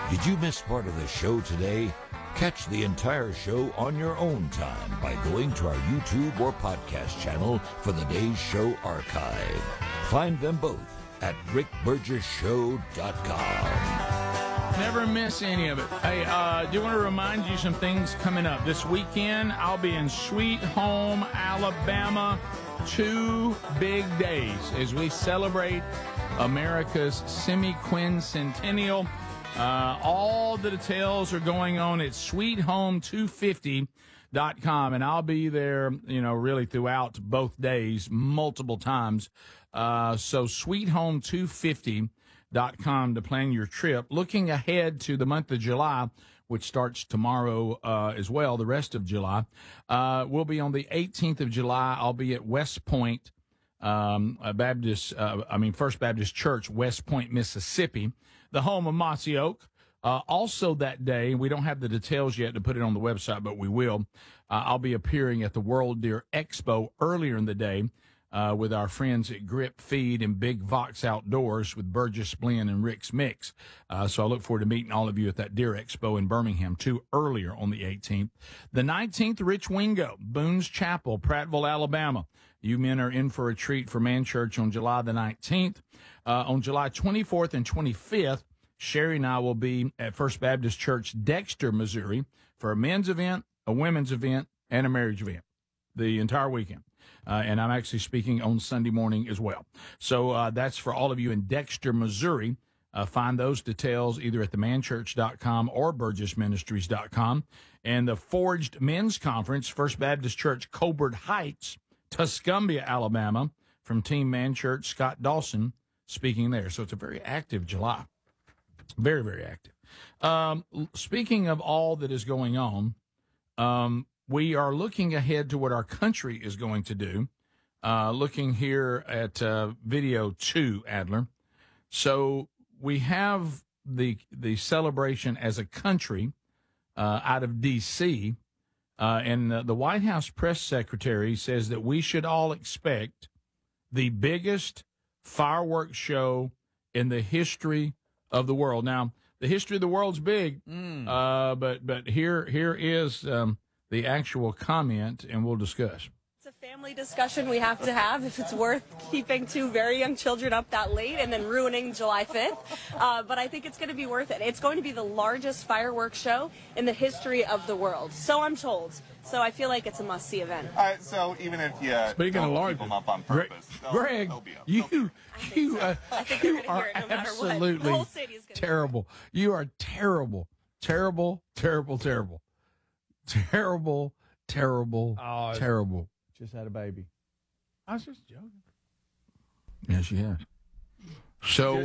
Did you miss part of the show today? Catch the entire show on your own time by going to our YouTube or podcast channel for the day's show archive. Find them both at rickburgesshow.com. Never miss any of it. Hey, do want to remind you some things coming up. This weekend, I'll be in Sweet Home, Alabama. 2 big days as we celebrate America's semi-quincentennial. All the details are going on at sweethome250.com, and I'll be there, really throughout both days, multiple times. So sweethome250.com to plan your trip. Looking ahead to the month of July, which starts tomorrow as well, the rest of July. We'll be on the 18th of July. I'll be at West Point First Baptist Church, West Point, Mississippi, the home of Mossy Oak. Also that day, we don't have the details yet to put it on the website, but we will. I'll be appearing at the World Deer Expo earlier in the day with our friends at Grip Feed and Big Vox Outdoors with Burgess Blinn and Rick's Mix. So I look forward to meeting all of you at that Deer Expo in Birmingham, too, earlier on the 18th. The 19th, Rich Wingo, Boone's Chapel, Prattville, Alabama. You men are in for a treat for Man Church on July the 19th. On July 24th and 25th, Sherry and I will be at First Baptist Church, Dexter, Missouri, for a men's event, a women's event, and a marriage event the entire weekend. And I'm actually speaking on Sunday morning as well. So that's for all of you in Dexter, Missouri. Find those details either at themanchurch.com or burgessministries.com. And the Forged Men's Conference, First Baptist Church, Coburg Heights, Tuscumbia, Alabama, from Team Man Church, Scott Dawson speaking there. So it's a very active July. Very, very active. Speaking of all that is going on, we are looking ahead to what our country is going to do. Looking here at video 2, Adler. So we have the celebration as a country out of D.C., and the White House press secretary says that we should all expect the biggest fireworks show in the history of the world. Now, the history of the world's big, but here is the actual comment, and we'll discuss. It's a family discussion we have to have if it's worth keeping 2 very young children up that late and then ruining July 5th. But I think it's going to be worth it. It's going to be the largest fireworks show in the history of the world. So I'm told. So I feel like it's a must-see event. All right, so even if you don't keep them up on purpose, Greg, you are no absolutely the whole city is terrible. You are terrible, terrible, terrible, terrible, terrible, terrible, terrible. Just had a baby. I was just joking. Yes, she has. So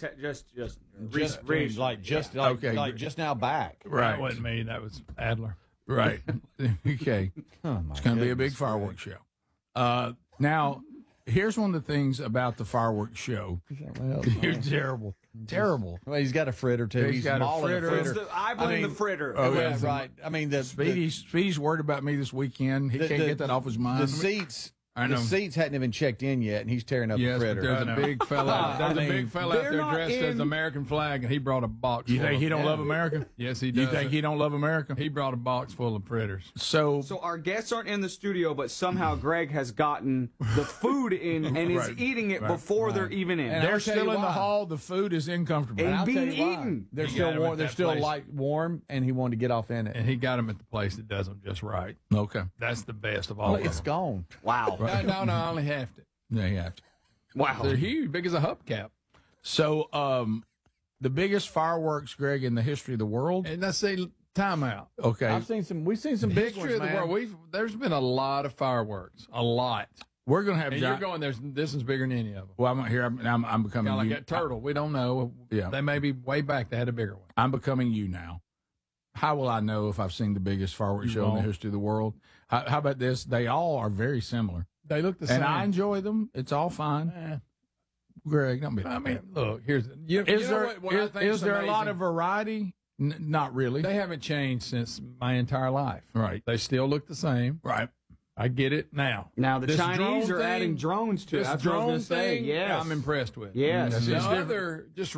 just now back. Right. That wasn't me. That was Adler. Right. Okay. It's going to be a big fireworks show. Now, here's one of the things about the fireworks show. You're terrible. Terrible. Well, he's got a fritter, too. He's got a fritter. I blame the fritter. Oh, yeah, right. I mean, Speedy's worried about me this weekend. He can't get that off his mind. The seats I know. The seats hadn't even checked in yet, and he's tearing up the fritter. There's a big fella. There's a big fella out there dressed as the American flag, and he brought a box. You think he don't love America? Yes, he does. You think he don't love America? He brought a box full of fritters. So our guests aren't in the studio, but somehow Greg has gotten the food in and is eating it before they're even in. And they're still in the hall. The food is uncomfortable. And being eaten. They're still warm. They're still warm, and he wanted to get off in it. And he got them at the place that does them just right. Okay, that's the best of all. Well, it's gone. Wow. No, I only halved it. Yeah, you have to. Wow. They're huge, big as a hubcap. So, the biggest fireworks, Greg, in the history of the world. And let's say timeout. Okay, we've seen some big history ones, of the world. There's been a lot of fireworks, a lot. We're gonna have. And you're going. This is bigger than any of them. Well, I'm here. I'm becoming Kind of like you. that turtle. We don't know. Yeah, they may be way back. They had a bigger one. I'm becoming you now. How will I know if I've seen the biggest fireworks show in the history of the world? How about this? They all are very similar. They look the same. And I enjoy them. It's all fine. Greg, don't be. I mean, look, here's. Is there a lot of variety? Not really. They haven't changed since my entire life. Right. They still look the same. Right. I get it now. Now the Chinese are adding drones to it. This That's drone what I was gonna say. thing, yes. I'm impressed with. Yes. The other, just